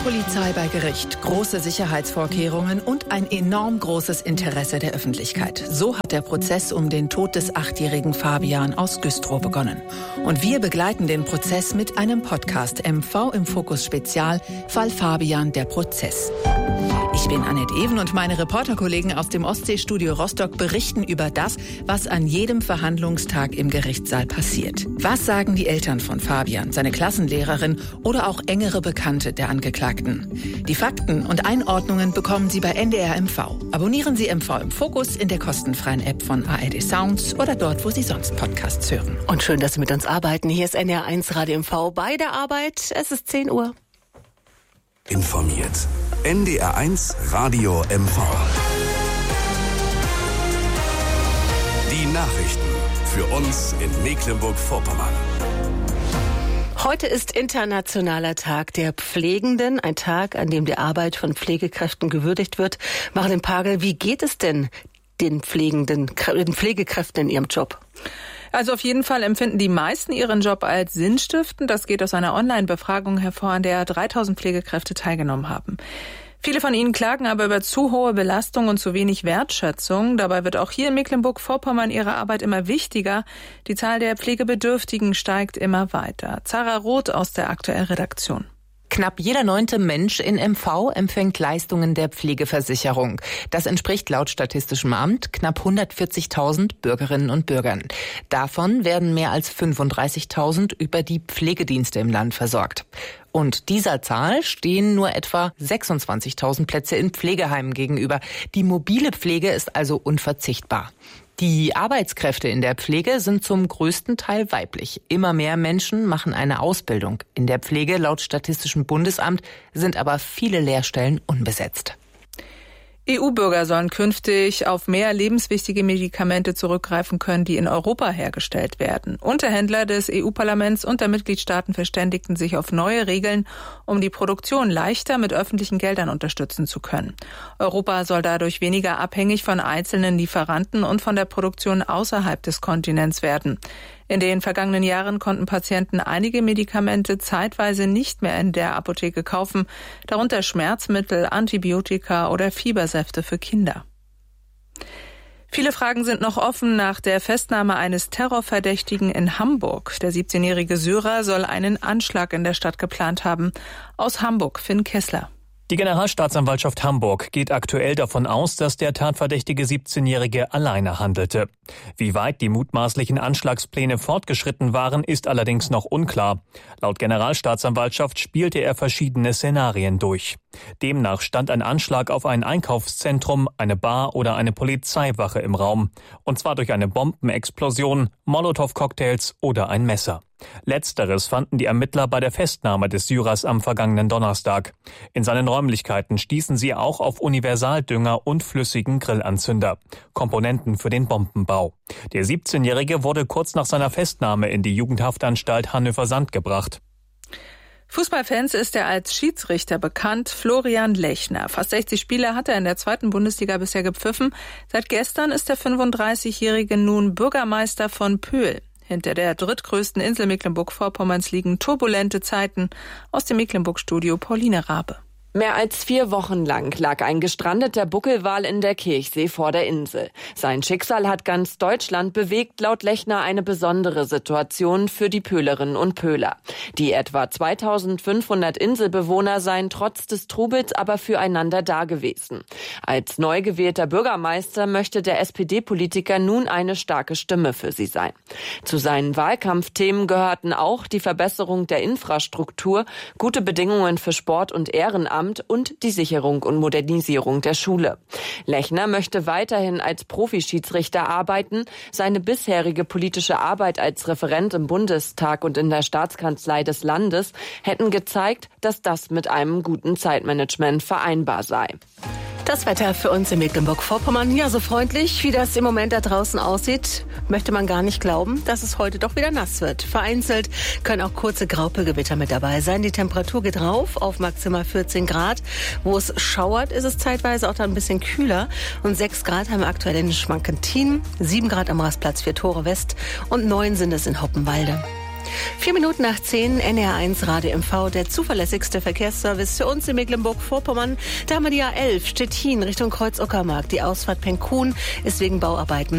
Polizei bei Gericht, große Sicherheitsvorkehrungen und ein enorm großes Interesse der Öffentlichkeit. So hat der Prozess um den Tod des 8-jährigen Fabian aus Güstrow begonnen. Und wir begleiten den Prozess mit einem Podcast MV im Fokus Spezial, Fall Fabian, der Prozess. Ich bin Annette Even und meine Reporterkollegen aus dem Ostseestudio Rostock berichten über das, was an jedem Verhandlungstag im Gerichtssaal passiert. Was sagen die Eltern von Fabian, seine Klassenlehrerin oder auch engere Bekannte der Angeklagten? Die Fakten und Einordnungen bekommen Sie bei NDR MV. Abonnieren Sie MV im Fokus in der kostenfreien App von ARD Sounds oder dort, wo Sie sonst Podcasts hören. Und schön, dass Sie mit uns arbeiten. Hier ist NDR1 Radio MV bei der Arbeit. Es ist 10 Uhr. Informiert. NDR1 Radio MV. Die Nachrichten für uns in Mecklenburg-Vorpommern. Heute ist Internationaler Tag der Pflegenden, ein Tag, an dem die Arbeit von Pflegekräften gewürdigt wird. Marilyn Pagel, wie geht es denn den Pflegekräften in ihrem Job? Also auf jeden Fall empfinden die meisten ihren Job als sinnstiftend. Das geht aus einer Online-Befragung hervor, an der 3000 Pflegekräfte teilgenommen haben. Viele von ihnen klagen aber über zu hohe Belastung und zu wenig Wertschätzung. Dabei wird auch hier in Mecklenburg-Vorpommern ihre Arbeit immer wichtiger. Die Zahl der Pflegebedürftigen steigt immer weiter. Zara Roth aus der Aktuell-Redaktion. Knapp jeder 9. Mensch in MV empfängt Leistungen der Pflegeversicherung. Das entspricht laut Statistischem Amt knapp 140.000 Bürgerinnen und Bürgern. Davon werden mehr als 35.000 über die Pflegedienste im Land versorgt. Und dieser Zahl stehen nur etwa 26.000 Plätze in Pflegeheimen gegenüber. Die mobile Pflege ist also unverzichtbar. Die Arbeitskräfte in der Pflege sind zum größten Teil weiblich. Immer mehr Menschen machen eine Ausbildung. In der Pflege, laut Statistischem Bundesamt, sind aber viele Lehrstellen unbesetzt. EU-Bürger sollen künftig auf mehr lebenswichtige Medikamente zurückgreifen können, die in Europa hergestellt werden. Unterhändler des EU-Parlaments und der Mitgliedstaaten verständigten sich auf neue Regeln, um die Produktion leichter mit öffentlichen Geldern unterstützen zu können. Europa soll dadurch weniger abhängig von einzelnen Lieferanten und von der Produktion außerhalb des Kontinents werden. In den vergangenen Jahren konnten Patienten einige Medikamente zeitweise nicht mehr in der Apotheke kaufen, darunter Schmerzmittel, Antibiotika oder Fiebersäfte für Kinder. Viele Fragen sind noch offen nach der Festnahme eines Terrorverdächtigen in Hamburg. Der 17-jährige Syrer soll einen Anschlag in der Stadt geplant haben. Aus Hamburg, Finn Kessler. Die Generalstaatsanwaltschaft Hamburg geht aktuell davon aus, dass der tatverdächtige 17-Jährige alleine handelte. Wie weit die mutmaßlichen Anschlagspläne fortgeschritten waren, ist allerdings noch unklar. Laut Generalstaatsanwaltschaft spielte er verschiedene Szenarien durch. Demnach stand ein Anschlag auf ein Einkaufszentrum, eine Bar oder eine Polizeiwache im Raum. Und zwar durch eine Bombenexplosion, Molotow-Cocktails oder ein Messer. Letzteres fanden die Ermittler bei der Festnahme des Syrers am vergangenen Donnerstag. In seinen Räumlichkeiten stießen sie auch auf Universaldünger und flüssigen Grillanzünder, Komponenten für den Bombenbau. Der 17-Jährige wurde kurz nach seiner Festnahme in die Jugendhaftanstalt Hannover-Sand gebracht. Fußballfans ist er als Schiedsrichter bekannt, Florian Lechner. Fast 60 Spiele hat er in der 2. Bundesliga bisher gepfiffen. Seit gestern ist der 35-Jährige nun Bürgermeister von Pöhl. Hinter der drittgrößten Insel Mecklenburg-Vorpommerns liegen turbulente Zeiten. Aus dem Mecklenburg-Studio Pauline Rabe. Mehr als 4 Wochen lang lag ein gestrandeter Buckelwal in der Kirchsee vor der Insel. Sein Schicksal hat ganz Deutschland bewegt, laut Lechner eine besondere Situation für die Pöhlerinnen und Pöhler. Die etwa 2500 Inselbewohner seien trotz des Trubels aber füreinander dagewesen. Als neu gewählter Bürgermeister möchte der SPD-Politiker nun eine starke Stimme für sie sein. Zu seinen Wahlkampfthemen gehörten auch die Verbesserung der Infrastruktur, gute Bedingungen für Sport und Ehrenamt und die Sicherung und Modernisierung der Schule. Lechner möchte weiterhin als Profischiedsrichter arbeiten. Seine bisherige politische Arbeit als Referent im Bundestag und in der Staatskanzlei des Landes hätten gezeigt, dass das mit einem guten Zeitmanagement vereinbar sei. Das Wetter für uns in Mecklenburg-Vorpommern, ja, so freundlich, wie das im Moment da draußen aussieht, möchte man gar nicht glauben, dass es heute doch wieder nass wird. Vereinzelt können auch kurze Graupelgewitter mit dabei sein. Die Temperatur geht rauf auf maximal 14 Grad. Wo es schauert, ist es zeitweise auch dann ein bisschen kühler. Und 6 Grad haben wir aktuell in Schwankentin, 7 Grad am Rastplatz 4 Tore West und 9 sind es in Hoppenwalde. 4 Minuten nach 10, NR1 Radio MV, der zuverlässigste Verkehrsservice für uns in Mecklenburg-Vorpommern. Da haben wir die A11 Stettin Richtung Kreuz-Uckermark. Die Ausfahrt Penkhuhn ist wegen Bauarbeiten